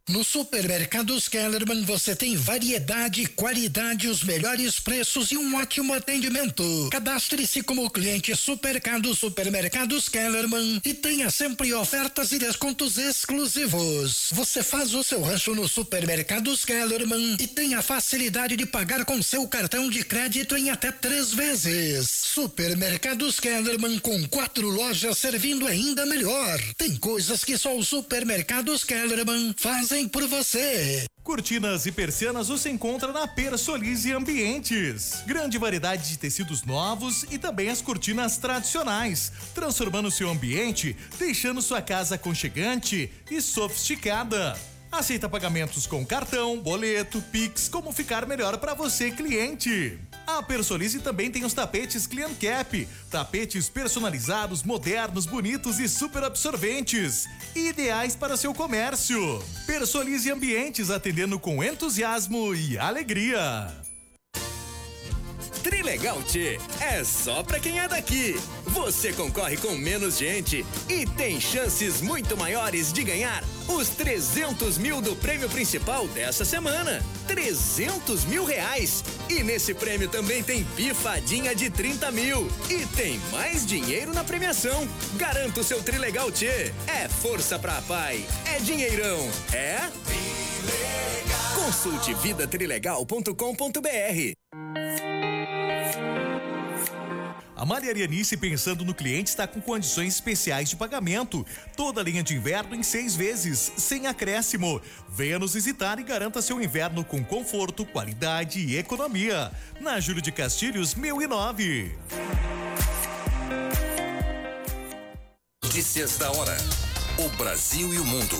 No Supermercados Kellerman você tem variedade, qualidade, os melhores preços e um ótimo atendimento. Cadastre-se como cliente Supermercados Kellerman e tenha sempre ofertas e descontos exclusivos. Você faz o seu rancho no Supermercados Kellerman e tem a facilidade de pagar com seu cartão de crédito em até 3 vezes. Supermercados Kellerman, com 4 lojas servindo ainda melhor. Tem coisas que só o Supermercados Kellerman fazem por você. Cortinas e persianas você encontra na Persolize Ambientes. Grande variedade de tecidos novos e também as cortinas tradicionais, transformando seu ambiente, deixando sua casa aconchegante e sofisticada. Aceita pagamentos com cartão, boleto, Pix, como ficar melhor para você, cliente. A Persolize também tem os tapetes Clean Cap, tapetes personalizados, modernos, bonitos e super absorventes, ideais para seu comércio. Persolize Ambientes, atendendo com entusiasmo e alegria. Trilegal Tchê é só pra quem é daqui. Você concorre com menos gente e tem chances muito maiores de ganhar os 300 mil do prêmio principal dessa semana. 300 mil reais. E nesse prêmio também tem pifadinha de 30 mil. E tem mais dinheiro na premiação. Garanta o seu Trilegal Tchê. É força pra pai. É dinheirão. É Trilegal. Consulte vidatrilegal.com.br. A Malharia Nice, pensando no cliente, está com condições especiais de pagamento. Toda a linha de inverno em 6 vezes, sem acréscimo. Venha nos visitar e garanta seu inverno com conforto, qualidade e economia. Na Júlio de Castilhos, 1009. Notícias da hora. O Brasil e o mundo.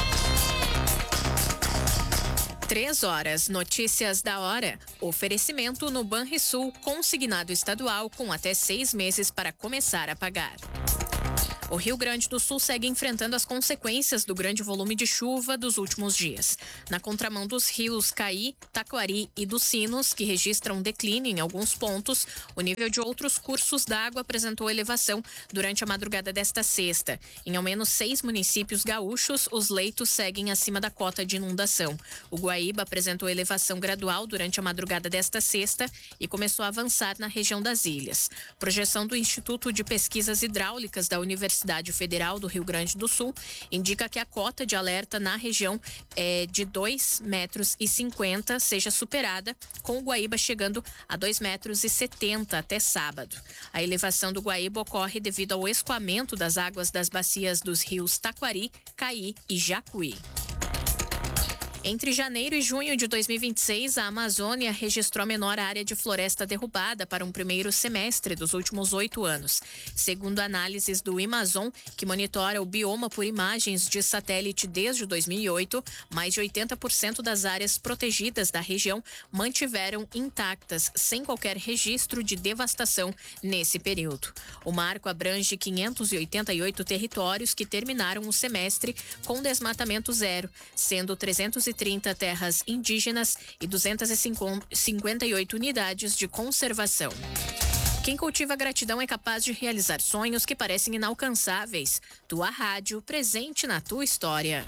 3 horas, notícias da hora. Oferecimento no Banrisul, consignado estadual com até 6 meses para começar a pagar. O Rio Grande do Sul segue enfrentando as consequências do grande volume de chuva dos últimos dias. Na contramão dos rios Caí, Taquari e dos Sinos, que registram declínio em alguns pontos, o nível de outros cursos d'água apresentou elevação durante a madrugada desta sexta. Em ao menos 6 municípios gaúchos, os leitos seguem acima da cota de inundação. O Guaíba apresentou elevação gradual durante a madrugada desta sexta e começou a avançar na região das ilhas. Projeção do Instituto de Pesquisas Hidráulicas da Universidade Federal do Rio Grande do Sul indica que a cota de alerta na região de 2,50 metros seja superada, com o Guaíba chegando a 2,70 metros até sábado. A elevação do Guaíba ocorre devido ao escoamento das águas das bacias dos rios Taquari, Caí e Jacuí. Entre janeiro e junho de 2026, a Amazônia registrou a menor área de floresta derrubada para um primeiro semestre dos últimos 8 anos. Segundo análises do Amazon, que monitora o bioma por imagens de satélite desde 2008, mais de 80% das áreas protegidas da região mantiveram intactas, sem qualquer registro de devastação nesse período. O marco abrange 588 territórios que terminaram o semestre com desmatamento zero, sendo 330 terras indígenas e 258 unidades de conservação. Quem cultiva gratidão é capaz de realizar sonhos que parecem inalcançáveis. Tua rádio, presente na tua história.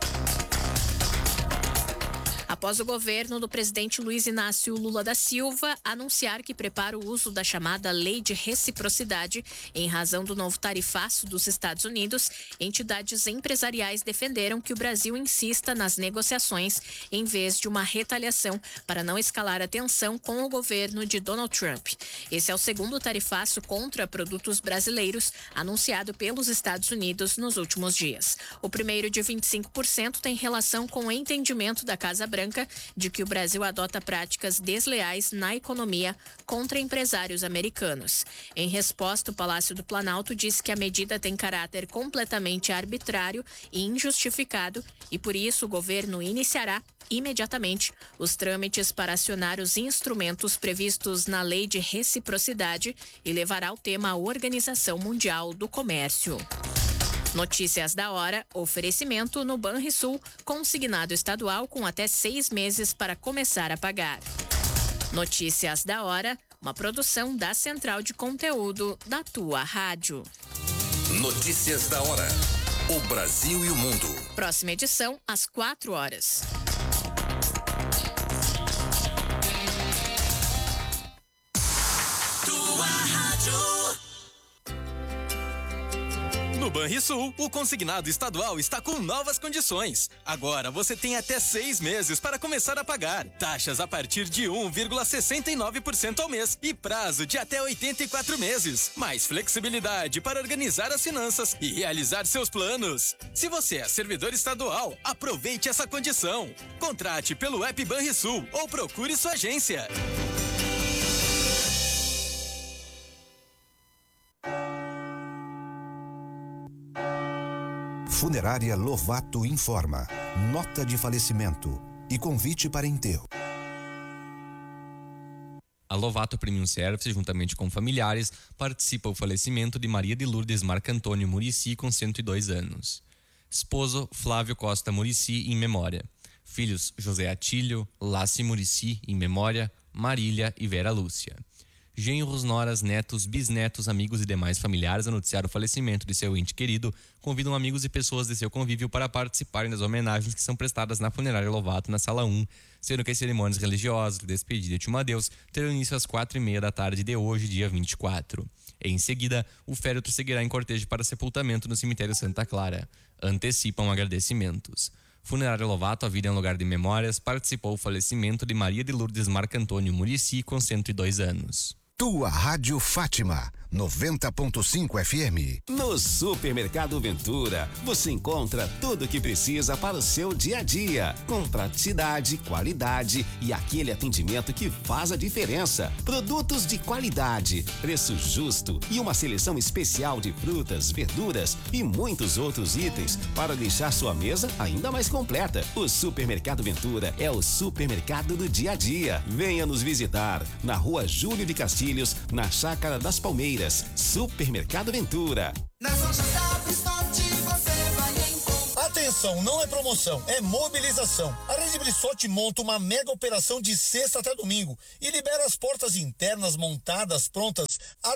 Após o governo do presidente Luiz Inácio Lula da Silva anunciar que prepara o uso da chamada Lei de Reciprocidade em razão do novo tarifaço dos Estados Unidos, entidades empresariais defenderam que o Brasil insista nas negociações em vez de uma retaliação para não escalar a tensão com o governo de Donald Trump. Esse é o segundo tarifaço contra produtos brasileiros anunciado pelos Estados Unidos nos últimos dias. O primeiro, de 25%, tem relação com o entendimento da Casa Branca de que o Brasil adota práticas desleais na economia contra empresários americanos. Em resposta, o Palácio do Planalto disse que a medida tem caráter completamente arbitrário e injustificado e, por isso, o governo iniciará imediatamente os trâmites para acionar os instrumentos previstos na Lei de Reciprocidade e levará o tema à Organização Mundial do Comércio. Notícias da hora, oferecimento no Banrisul, consignado estadual com até 6 meses para começar a pagar. Notícias da hora, uma produção da Central de Conteúdo da tua rádio. Notícias da hora. O Brasil e o mundo. Próxima edição, às 4 horas. Tua rádio. No Banrisul, o consignado estadual está com novas condições. Agora você tem até 6 meses para começar a pagar. Taxas a partir de 1,69% ao mês e prazo de até 84 meses. Mais flexibilidade para organizar as finanças e realizar seus planos. Se você é servidor estadual, aproveite essa condição. Contrate pelo app Banrisul ou procure sua agência. Funerária Lovato informa. Nota de falecimento e convite para enterro. A Lovato Premium Service, juntamente com familiares, participa do falecimento de Maria de Lourdes Marcantônio Murici, com 102 anos. Esposo Flávio Costa Murici, em memória. Filhos José Atílio, Láci Murici, em memória, Marília e Vera Lúcia. Genros, noras, netos, bisnetos, amigos e demais familiares a noticiar o falecimento de seu ente querido convidam amigos e pessoas de seu convívio para participarem das homenagens que são prestadas na Funerária Lovato na Sala 1, sendo que as cerimônias religiosas de despedida de um adeus terão início às 4:30 da tarde de hoje, dia 24. Em seguida, o féretro seguirá em cortejo para sepultamento no cemitério Santa Clara. Antecipam agradecimentos. Funerária Lovato, a vida em lugar de memórias, participou do falecimento de Maria de Lourdes Marcantônio Murici, com 102 anos. Tua Rádio Fátima, 90.5 FM. No Supermercado Ventura, você encontra tudo o que precisa para o seu dia a dia, com praticidade, qualidade e aquele atendimento que faz a diferença. Produtos de qualidade, preço justo e uma seleção especial de frutas, verduras e muitos outros itens para deixar sua mesa ainda mais completa. O Supermercado Ventura é o supermercado do dia a dia. Venha nos visitar na Rua Júlio de Castilhos, na Chácara das Palmeiras. Supermercado Ventura. Nas lojas da Bristote você vai encontrar. Atenção, não é promoção, é mobilização. A Rede Bristote monta uma mega operação de sexta até domingo e libera as portas internas montadas prontas a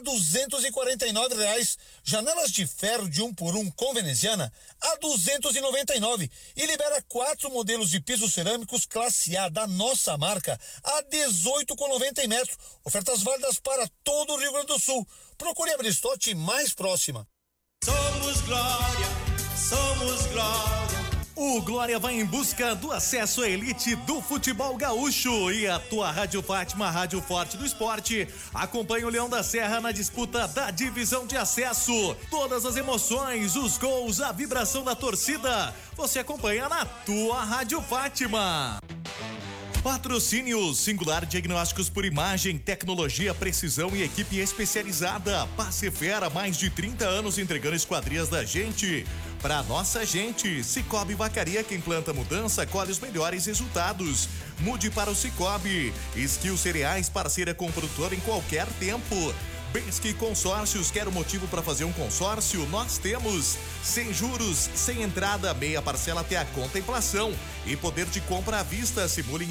R$249. Janelas de ferro de 1x1 com veneziana a R$299 e libera 4 modelos de pisos cerâmicos classe A da nossa marca a R$18,90 metros. Ofertas válidas para todo o Rio Grande do Sul. Procure a Bristote mais próxima. Somos Glória, somos Glória. O Glória vai em busca do acesso à elite do futebol gaúcho e a tua Rádio Fátima, Rádio Forte do Esporte, acompanha o Leão da Serra na disputa da divisão de acesso. Todas as emoções, os gols, a vibração da torcida, você acompanha na tua Rádio Fátima. Patrocínio Singular Diagnósticos por Imagem, tecnologia, precisão e equipe especializada. Passe Fera, mais de 30 anos entregando esquadrias da gente. Pra nossa gente, Cicobi Vacaria, quem planta mudança, colhe os melhores resultados. Mude para o Cicobi. Skill Cereais, parceira com o produtor em qualquer tempo. Pesque Consórcios, quer um motivo para fazer um consórcio? Nós temos. Sem juros, sem entrada, meia parcela até a contemplação. E poder de compra à vista, simule em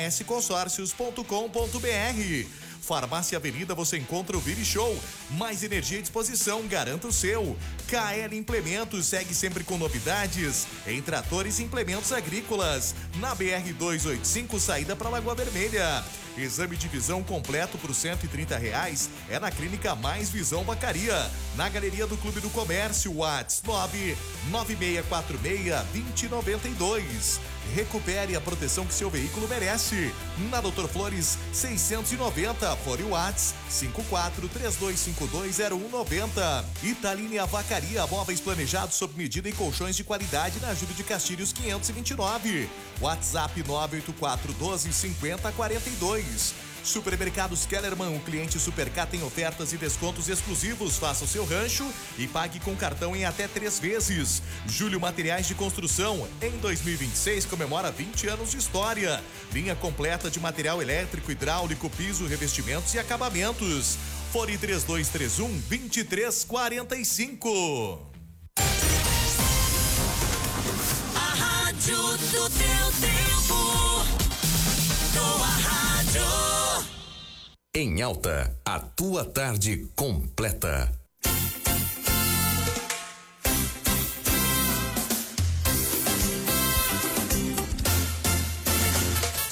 hsconsórcios.com.br. Farmácia Avenida, você encontra o Vire Show. Mais energia à disposição, garanta o seu. KL Implementos, segue sempre com novidades em tratores e implementos agrícolas. Na BR-285, saída para Lagoa Vermelha. Exame de visão completo por R$130 é na Clínica Mais Visão Vacaria. Na Galeria do Clube do Comércio, WhatsApp 99646-2092. Recupere a proteção que seu veículo merece. Na Doutor Flores 690, fone WhatsApp 5432520190. Italine Vacaria, móveis planejados sob medida e colchões de qualidade na Júlio de Castilhos 529. WhatsApp 984125042. Supermercados Kellerman, o cliente Supercar tem ofertas e descontos exclusivos. Faça o seu rancho e pague com cartão em até 3 vezes. Júlio Materiais de Construção, em 2026 comemora 20 anos de história. Linha completa de material elétrico, hidráulico, piso, revestimentos e acabamentos. Fone 3231-2345. A rádio do teu tempo. Tua rádio. Em alta, a tua tarde completa.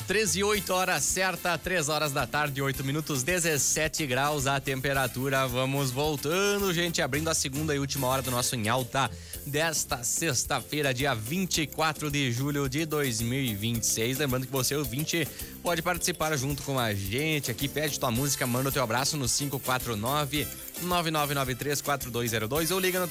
13h08, hora certa, 3 horas da tarde, 8 minutos, 17 graus a temperatura. Vamos voltando, gente, abrindo a segunda e última hora do nosso Em Alta desta sexta-feira, dia 24 de julho de 2026. Lembrando que você, ouvinte, pode participar junto com a gente aqui. Pede tua música, manda o teu abraço no 549-9993-4202 ou liga no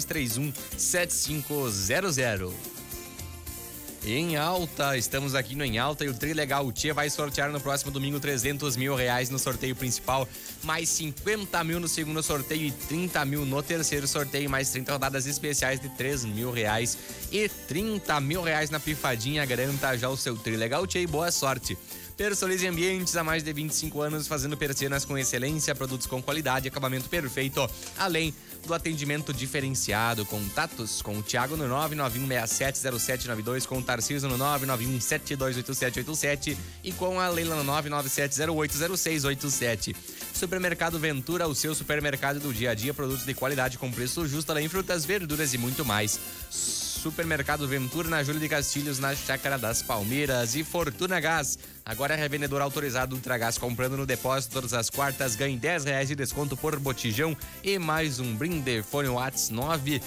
3231-7500. Em Alta, estamos aqui no Em Alta e o Trilegal Tchê vai sortear no próximo domingo 300 mil reais no sorteio principal, mais 50 mil no segundo sorteio e 30 mil no terceiro sorteio, mais 30 rodadas especiais de 3 mil reais e 30 mil reais na pifadinha. Garanta já o seu Trilegal Tchê e boa sorte. Persolize Ambientes, há mais de 25 anos fazendo persianas com excelência, produtos com qualidade e acabamento perfeito, além do atendimento diferenciado. Contatos com o Thiago no 991670792, com o Tarcísio no 991728787 e com a Leila no 997080687. Supermercado Ventura, o seu supermercado do dia a dia, produtos de qualidade com preço justo, além frutas, verduras e muito mais. Supermercado Ventura, na Júlio de Castilhos, na Chácara das Palmeiras. E Fortuna Gás, agora é revendedor autorizado Ultragás. Comprando no depósito todas as quartas, ganhe R$10 de desconto por botijão e mais um brinde. Fone WhatsApp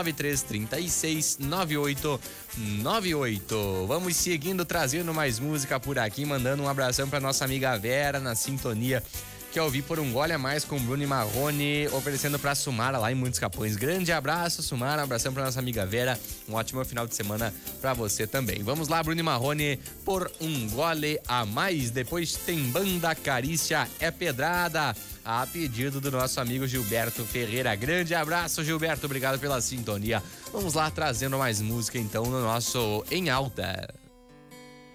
993369898. Vamos seguindo, trazendo mais música por aqui, mandando um abração para nossa amiga Vera na sintonia. Quer ouvir Por um Gole a Mais com Bruno e Marrone, oferecendo pra Sumara lá em Muitos Capões. Grande abraço, Sumara, abração pra nossa amiga Vera, um ótimo final de semana pra você também. Vamos lá, Bruno e Marrone, Por um Gole a Mais. Depois tem Banda Carícia é Pedrada, a pedido do nosso amigo Gilberto Ferreira. Grande abraço, Gilberto, obrigado pela sintonia. Vamos lá, trazendo mais música então no nosso Em Alta.